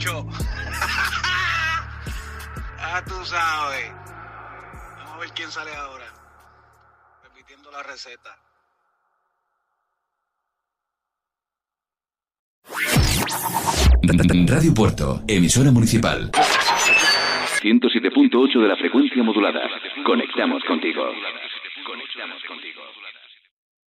Pucho. Tú sabes. Vamos a ver quién sale ahora. Repitiendo la receta. Radio Puerto, emisora municipal. 107.8 de la frecuencia modulada. Conectamos contigo. Conectamos contigo.